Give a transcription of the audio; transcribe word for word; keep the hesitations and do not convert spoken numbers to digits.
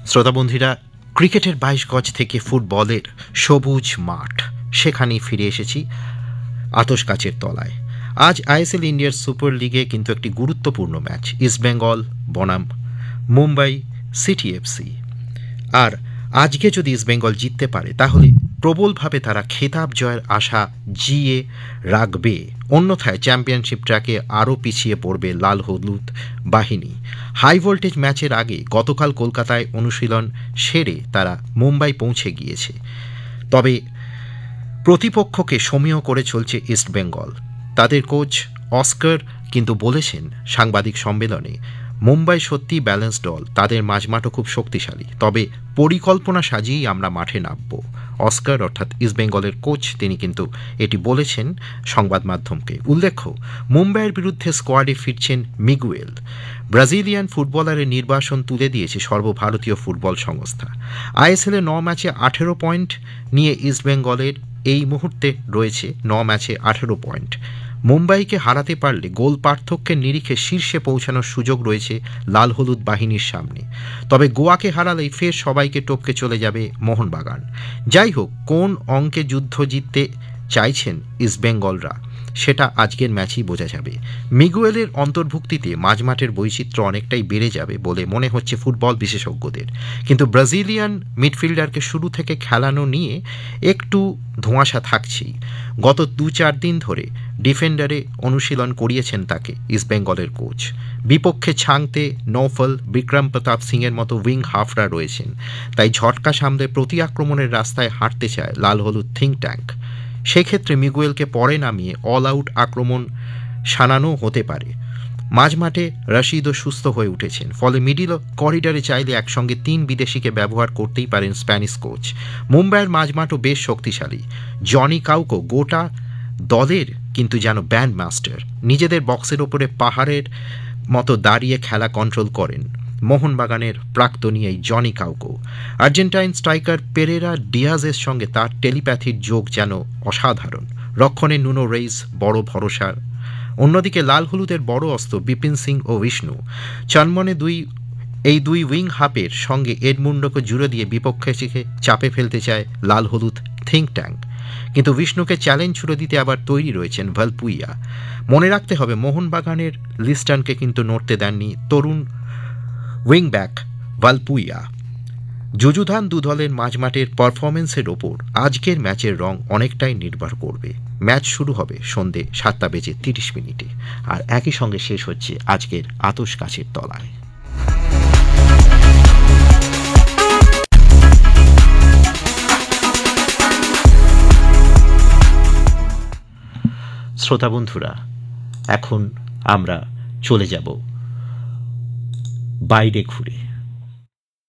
শ্রোতাবন্ধুরা, ক্রিকেটের বাইশ গজ থেকে ফুটবলের সবুজ মাঠ, সেখানেই ফিরে এসেছি আতশ কাচের তলায়। আজ আইএসএল ইন্ডিয়ার সুপার লিগে কিন্তু একটি গুরুত্বপূর্ণ ম্যাচ, ইস্টবেঙ্গল বনাম মুম্বাই সিটি এফসি। আর আজকে যদি ইস্টবেঙ্গল জিততে পারে তাহলে প্রবলভাবে তারা খেতাব জয়ের আশা জিয়ে রাখবে, অন্যথায় চ্যাম্পিয়নশিপ ট্র্যাকে আরও পিছিয়ে পড়বে লাল হলুদ বাহিনী। হাই ভোল্টেজ ম্যাচের আগে গতকাল কলকাতায় অনুশীলন সেরে তারা মুম্বাই পৌঁছে গিয়েছে। তবে প্রতিপক্ষকে সমীহ করে চলছে ইস্টবেঙ্গল। তাদের কোচ অস্কার কিন্তু বলেছেন সাংবাদিক সম্মেলনে, মুম্বাই সত্যি ব্যালেন্স দল, তাদের মাঝমাঠও খুব শক্তিশালী, তবে পরিকল্পনা সাজিয়েই আমরা মাঠে নামব। অস্কার অর্থাৎ ইস্টবেঙ্গলের কোচ, তিনি কিন্তু এটি বলেছেন সংবাদ মাধ্যমকে। উল্লেখ্য, মুম্বাইয়ের বিরুদ্ধে স্কোয়াডে ফিরছেন মিগুয়েল। ব্রাজিলিয়ান ফুটবলারের নির্বাসন তুলে দিয়েছে সর্বভারতীয় ফুটবল সংস্থা। আইএসএলে ন ম্যাচে আঠেরো পয়েন্ট নিয়ে ইস্টবেঙ্গলের এই মুহূর্তে রয়েছে ন ম্যাচে আঠেরো পয়েন্ট। মুম্বাইকে হারাতে পারলে গোল পার্থক্যের নিরিখে শীর্ষে পৌঁছানোর সুযোগ রয়েছে লাল হলুদ বাহিনীর সামনে। তবে গোয়াকে হারালেই ফের সবাইকে টপকে চলে যাবে মোহনবাগান। যাই হোক, কোন অঙ্কে যুদ্ধ জিততে চাইছেন ইস্টবেঙ্গলরা সেটা আজকের ম্যাচেই বোঝা যাবে। মিগুয়েলের অন্তর্ভুক্তিতে মাঝমাঠের বৈচিত্র্য অনেকটাই বেড়ে যাবে বলে মনে হচ্ছে ফুটবল বিশেষজ্ঞদের। কিন্তু ব্রাজিলিয়ান মিডফিল্ডারকে শুরু থেকে খেলানো নিয়ে একটু ধোঁয়াশা থাকছেই। গত দু চার দিন ধরে ডিফেন্ডারে অনুশীলন করিয়েছেন তাকে ইস্টবেঙ্গলের কোচ। বিপক্ষে ছাংতে নৌফল, বিক্রম প্রতাপ সিংয়ের মতো উইং হাফরা রয়েছেন, তাই ঝটকা সামলে প্রতি আক্রমণের রাস্তায় হাঁটতে চায় লাল হলুদ থিঙ্ক ট্যাঙ্ক। সেক্ষেত্রে মিগুয়েলকে পরে নামিয়ে অল আউট আক্রমণ সানানো হতে পারে। মাঝমাঠে রশিদও সুস্থ হয়ে উঠেছেন, ফলে মিডিল করিডরে চাইলে একসঙ্গে তিন বিদেশিকে ব্যবহার করতেই পারেন স্প্যানিশ কোচ। মুম্বাইয়ের মাঝমাঠও বেশ শক্তিশালী। জনি কাউকো গোটা দলের কিন্তু যেন ব্যান্ড মাস্টার, নিজেদের বক্সের ওপরে পাহাড়ের মতো দাঁড়িয়ে খেলা কন্ট্রোল করেন মোহনবাগানের প্রাক্তনী এই Johnny Kauko. Argentine striker Perera ডিয়াজের সঙ্গে তার টেলিপ্যাথির যোগ যেন অসাধারণ। রক্ষণে নুনো রেইস বড় ভরসার। অন্যদিকে লাল হলুদের বড় অস্ত্র বিপিন সিং ও বিষ্ণু চনমনে দুই এই দুই উইং হাফের সঙ্গে এডমুন্ডোকে জুড়ে দিয়ে বিপক্ষকে চাপে ফেলতে চায় লাল হলুদ থিঙ্ক ট্যাঙ্ক। কিন্তু বিষ্ণুকে চ্যালেঞ্জ ছুড়ে দিতে আবার তৈরি রয়েছেন ভালপুইয়া। মনে রাখতে হবে, মোহনবাগানের লিস্টনকে কিন্তু নড়তে দেননি তরুণ উইংব্যাক ভালপুইয়া। যুযুধান দু দলের মাঝমাঠের পারফরমেন্সের ওপর আজকের ম্যাচের রং অনেকটাই নির্ভর করবে। ম্যাচ শুরু হবে সন্ধে সাতটা বেজে তিরিশ মিনিটে, আর একই সঙ্গে শেষ হচ্ছে আজকের আতশ কাচের তলায়। শ্রোতা বন্ধুরা, এখন আমরা চলে যাব বাইরে ঘুরে।